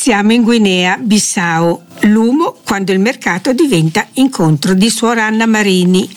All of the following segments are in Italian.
Siamo in Guinea-Bissau, l'umo quando il mercato diventa incontro di Suor Anna Marini.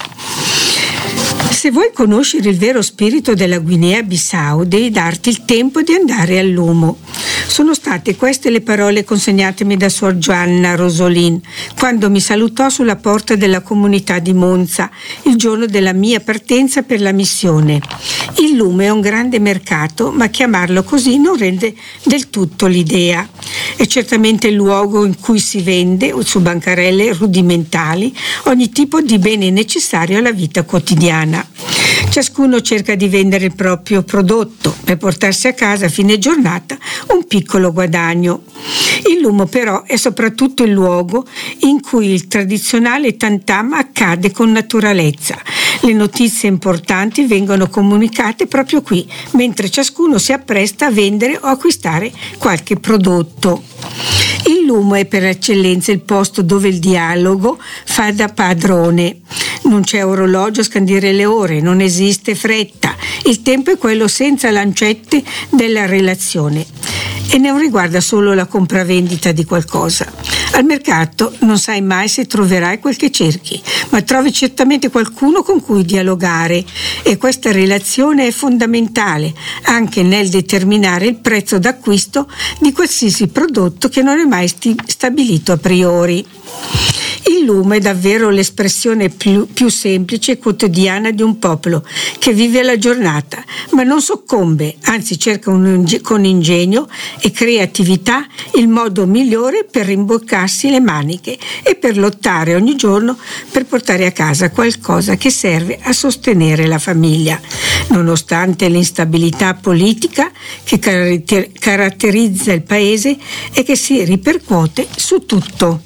Se vuoi conoscere il vero spirito della Guinea-Bissau, devi darti il tempo di andare all'umo. Sono state queste le parole consegnatemi da Suor Gianna Rosolin quando mi salutò sulla porta della comunità di Monza il giorno della mia partenza per la missione. Il lumo è un grande mercato, ma chiamarlo così non rende del tutto l'idea. È certamente il luogo in cui si vende, su bancarelle rudimentali, ogni tipo di bene necessario alla vita quotidiana. Ciascuno cerca di vendere il proprio prodotto per portarsi a casa a fine giornata un piccolo guadagno. Il lumo però è soprattutto il luogo in cui il tradizionale tantam accade con naturalezza. Le notizie importanti vengono comunicate proprio qui, mentre ciascuno si appresta a vendere o acquistare qualche prodotto. Il lumo è per eccellenza il posto dove il dialogo fa da padrone. Non c'è orologio a scandire le ore, non esiste fretta. Il tempo è quello senza lancette della relazione e non riguarda solo la compravendita di qualcosa. Al mercato non sai mai se troverai quel che cerchi, ma trovi certamente qualcuno con cui dialogare e questa relazione è fondamentale anche nel determinare il prezzo d'acquisto di qualsiasi prodotto che non è mai stabilito a priori. Il lume è davvero l'espressione più semplice e quotidiana di un popolo che vive la giornata, ma non soccombe, anzi cerca con ingegno e creatività il modo migliore per rimboccarsi le maniche e per lottare ogni giorno per portare a casa qualcosa che serve a sostenere la famiglia, nonostante l'instabilità politica che caratterizza il paese e che si ripercuote su tutto.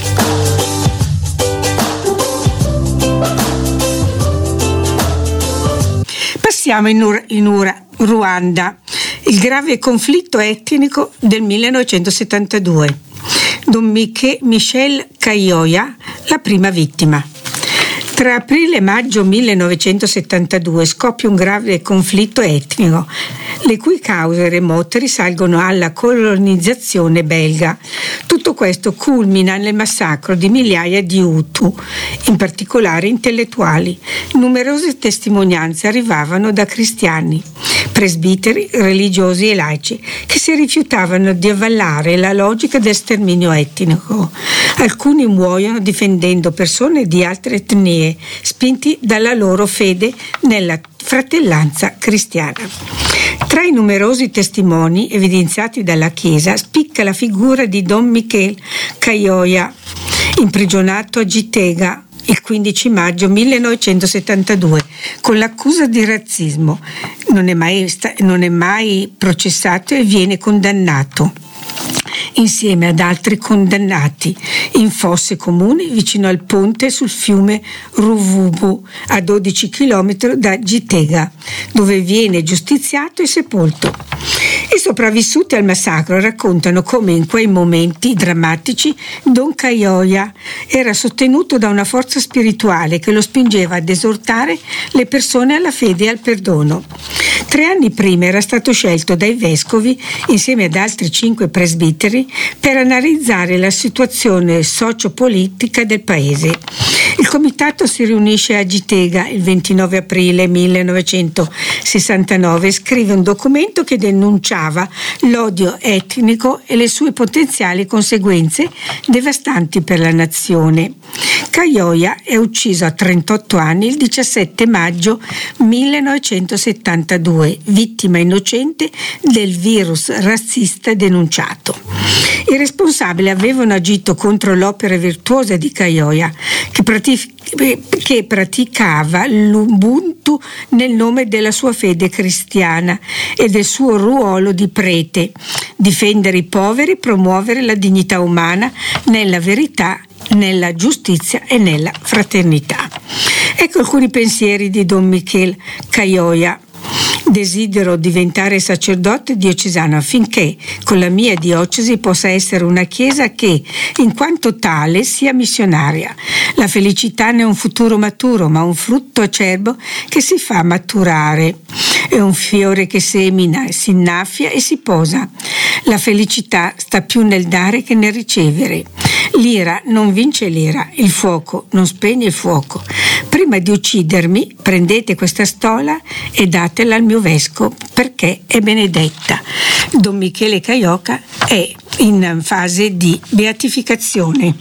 Passiamo in Ruanda, il grave conflitto etnico del 1972. Don Michel Kayoya, la prima vittima. Tra aprile e maggio 1972 scoppia un grave conflitto etnico, le cui cause remote risalgono alla colonizzazione belga. Tutto questo culmina nel massacro di migliaia di Hutu, in particolare intellettuali. Numerose testimonianze arrivavano da cristiani, presbiteri, religiosi e laici, che si rifiutavano di avallare la logica del sterminio etnico. Alcuni muoiono difendendo persone di altre etnie, spinti dalla loro fede nella fratellanza cristiana. Tra i numerosi testimoni evidenziati dalla Chiesa spicca la figura di Don Michel Kayoya, imprigionato a Gitega il 15 maggio 1972 con l'accusa di razzismo. Non è mai processato e viene condannato insieme ad altri condannati in fosse comuni vicino al ponte sul fiume Ruvubu a 12 km da Gitega, dove viene giustiziato e sepolto. I sopravvissuti al massacro raccontano come in quei momenti drammatici Don Kayoya era sostenuto da una forza spirituale che lo spingeva ad esortare le persone alla fede e al perdono. 3 anni prima era stato scelto dai vescovi, insieme ad altri 5 presbiteri, per analizzare la situazione sociopolitica del paese. Il comitato si riunisce a Gitega il 29 aprile 1969 e scrive un documento che denunciava l'odio etnico e le sue potenziali conseguenze devastanti per la nazione. Kayoya è ucciso a 38 anni il 17 maggio 1972, vittima innocente del virus razzista denunciato. I responsabili avevano agito contro l'opera virtuosa di Kayoya, che praticava l'Ubuntu nel nome della sua fede cristiana e del suo ruolo di prete, difendere i poveri, promuovere la dignità umana nella verità, nella giustizia e nella fraternità. Ecco alcuni pensieri di Don Michel Kayoya. Desidero diventare sacerdote diocesano affinché con la mia diocesi possa essere una chiesa che, in quanto tale, sia missionaria. La felicità non è un futuro maturo, ma un frutto acerbo che si fa maturare. È un fiore che semina, si innaffia e si posa. La felicità sta più nel dare che nel ricevere. L'ira non vince l'ira, il fuoco non spegne il fuoco. Prima di uccidermi, prendete questa stola e datela al mio vescovo, perché è benedetta. Don Michele Caioca è in fase di beatificazione.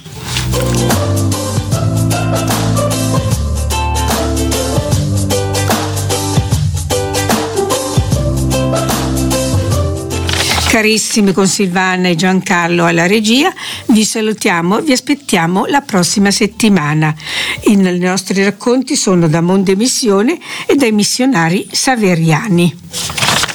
Carissimi, con Silvana e Giancarlo alla regia, vi salutiamo, vi aspettiamo la prossima settimana. I nostri racconti sono da Monde Missione e dai missionari saveriani.